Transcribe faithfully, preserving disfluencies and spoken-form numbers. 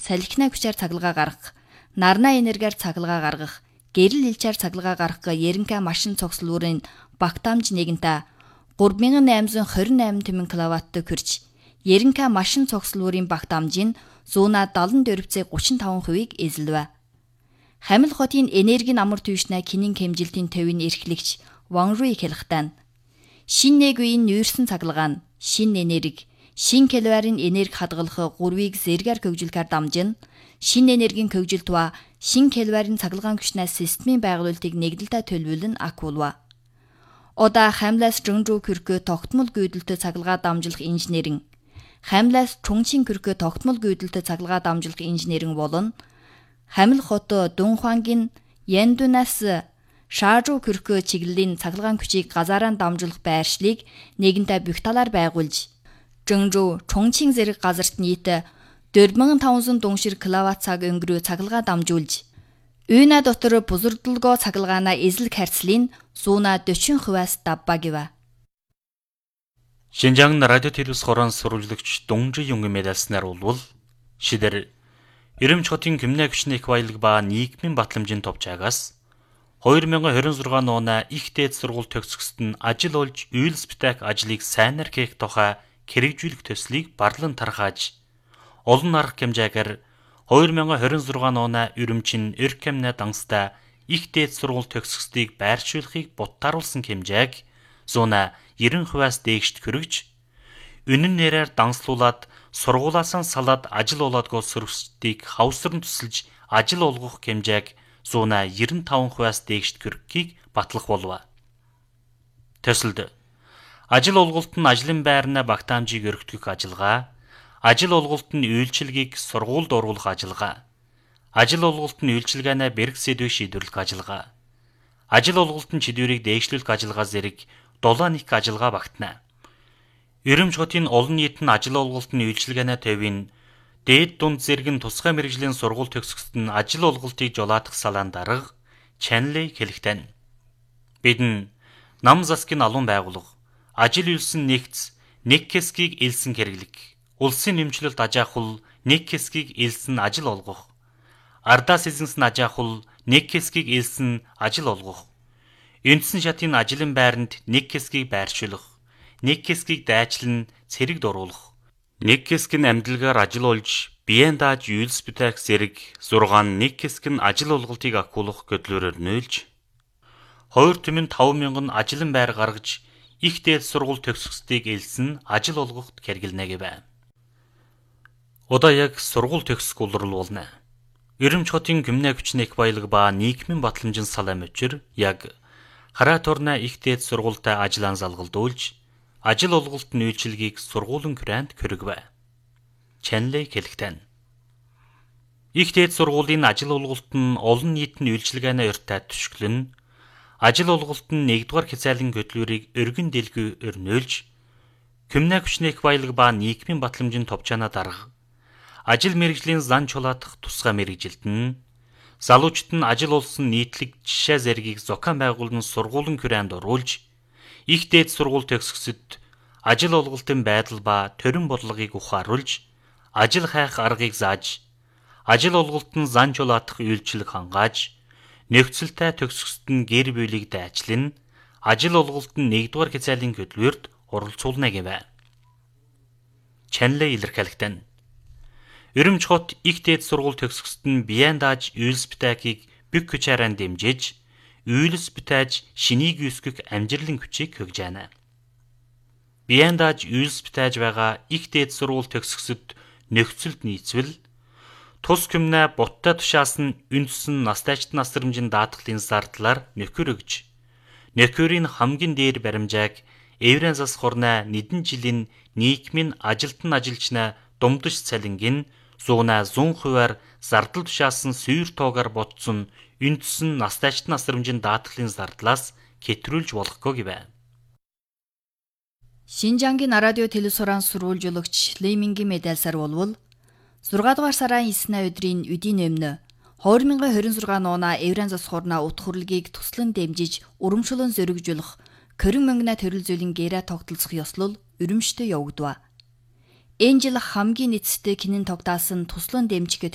салхина хүчээр цахилгаан гаргах, нарна энергиар цахилгаан гаргах, гэрэл элчээр цахилгаан гаргах яринка машин цогцлуурын багтаамж нэгэнтээ гурван мянган айманзан хорин найман тэмэн киловатттай хүрч, яринка машин цогцлуурын багтаамжийн зуунаа дадлан дөрвцээ гучин таван хувийг эзэлвэ. Хамил хотын энергийн амар төвшнээ кинин хэмжилтийн төвийн эрхлэгч Ван Руй хэлэхтэн. Шин нэг үеийн нүүрсэн цахилгаан, шин энерги, шин киловарын энерги хадгалах гурвыг зэргээр хөгжүүлэхээр дамжин, шин энергийн хөгжилт ба шин киловарын цахилгаан хүчнээс системийн байгуулалтыг нэгдэлтэй төлөвлөн акуулва. Ода хамлаас жонжуу хүрхэ тогтмол гүйдэлтэй цахилгаан дамжуулах инженеринг, хамлаас чунгчин хүрхэ тогтмол гүйдэлтэй цахилгаан дамжуулах инженеринг болон Хамил хот Дунхуангийн Яндунаас Шаажуу хүрхэ чиглэлийн цахилгаан хүчийг газараар дамжуулах байршлыг нэгэнтээ бүх талаар байгуулж, Жонжуу, Чунгчин зэрэг газарт нийт дөрвөн мянган таван зуун дуншир киловатт цаг өнгөрөө цахилгаан дамжуулж, Үйна дотор бузурдалгоо цахилгаанаа эзлэх харьцлын зуунаа дөрвөн хувиас давба гэвэ. Шинжаан радио телевиз хорон сурвалжлагч Дунжи Юнгийн медальснаар улвал шидэр Ирэмч хотын Кимнэ хүчний их баялаг ба нийгмийн батламжийн товчаагаас хоёр мянган хорин зургаан оны их дээд сургууль төгсгөсөд нь ажил олж үйлс битэх ажлыг сайнаар хийх тухай хэрэгжүүлэх төслийг барлан тархааж олон арга хэмжээгээр хоёр мянган хорин зургаан оны Ирэмчин Эркэмнэ данстай их дээд сургууль төгсгөсдийг байршуулахыг буттааруулсан хэмжээг зуунаа девяносто хувиас дээшт хөргөж, үнэн нэрээр данслуулаад сургуулаасаа салаад ажил олоодгоо сөрөгчдийг хавсран тусалж ажил олгох хэмжээг зуунаа девяносто таван хувиас дээшт хөргөхийг батлах болов. Төсөлд ажил олголт нь ажлын байрнаа багтаамжийг өргөдөх ажиллагаа, ажил олголт нь үйлчилгээг сургуульд оруулах ажиллагаа, ажил олголт нь үйлчилгээнээ бэрх сэдвийг шийдвэрлэх ажиллагаа, ажил олголт нь чиглэлийг дэвшлүүлэх ажиллагаа зэрэг дулаан их ажиллагаа багтана. Ирэмч хотын олон нийтийн ажил олголт нь үйлчилгээнээ төвийн дээд дунд зэрэг тусгай мэргэжлийн сургууль төгсгөсд нь ажил олголтыг жолоодох салаан дарга Чанлей хэлэхтэн. Бид нь нам засгийн алуун байгууллага, ажил үйлсэн нэгц, нэг хэсгийг элсэн хэрэглэг, улсын нэмчлэлд ажаахул нэг хэсгийг элсэн ажил олгох, ардаас эзэнсэн ажаахул нэг хэсгийг элсэн ажил олгох, үндсэн шатын ажлын байранд нэг хэсгийг байршуулах, нэг хэсгийг дайчлан цэрэгд оруулах, нэг хэсэг нь амьдлагаар ажил олж биеэн дааж үйлс битэх зэрэг зургаан нэг хэсэг нь ажил олголтыг акуулах гэдлүүрээр нөөлж, хоёр түмэн таван мянган ажлын байр гаргаж их дээд сургууль төгсгөсдийг элсэн ажил олгоход хэрэгэлнэ гэвэ. Одоо яг сургууль төгсөх улрал болно. Ирэмч хотын Кимнэ хүчний их баялаг ба нийгмийн батламжийн салаа мөчөр яг хараа турна их дээд сургуультай ажлаан залгалдуулж, ажил олголт нь үйлчилгээг сургуулийн хүрээнд хөргөвэ. Чанлей хэлэхтэн. Их дээд сургуулийн ажил олголт нь олон нийтийн үйлчилгээнээ урьдтай түшгэлэн, ажил олголт нь нэгдүгээр хязгаарлалын хөтлөөрийг өргөн дэлгүү өрнөөлж, Кимнэ хүчний их баялаг ба нийгмийн батламжийн товчаанаа дарга, ажил мэргэжлийн зан чулаадах тусгай мэргэжилт нь залуучууд нь ажил олсон нийтлэг жишээ зэргийг зохион байгуулан сургуулийн хүрээнд оруулж, их дээд сургууль төгсгөсөд ажил олголтын байдал ба төрийн бодлогыг ухааруулж, ажил хайх аргыг зааж, ажил олголт нь зан чулаадах үйлчлэг хангааж, нөхцөлтэй төгсгөсөд нь гэр бүлийг дайчлан, ажил олголт нь нэгдүгээр хязгаарлалын хөтөлбөрт оролцуулна гэвэ. Чанлей илэрхийлэхтэн. Ирэмч хот их дээд сургууль төгсгөсөд нь биеэн дааж үйлс битээхийг бүх хүчээрээ дэмжиж, үйлс битээж шинийг үүсгэх амжилтын хүчийг хөгж байна. Биеэн дааж үйлс битээж байгаа их дээд сургууль төгсгөсөд нөхцөлд нийцвэл тус Кимнэ буттай тушаас нь үндсэн настайчт насрамжийн даатгалын зардлаар нөхөр өгж, нөхөрийн хамгийн дээр баримжааг Еврен зас хорнаа нэгэн жилийн нийгмийн ажилтан ажилчнаа думдаш цалингийн зуунаа зүүн хувиар зардал тушаасан сүйр тоогаар ботсон үндсэн настайчт насрамжийн даатгалын зардлаас хэтрүүлж болохгүй гэвэ. Шинжаангийн радио телевиз хорон сурвалжуулагч Леймингийн медальсаар болвол зургаан дугаар сарын эсний өдрийн үдийн өмнө хоёр мянган хорин зургаан оны Еврен зас хорноо утга хурлыг туслан дэмжиж урамшуулан зөргижүүлэх Корин мөнгнө төрөл зүйлийн гэрээ тогтолцох ёслол өрөмжтөй явагдав. Энэ жил хамгийн эцэстээ кинэн тогтаасан туслан дэмжих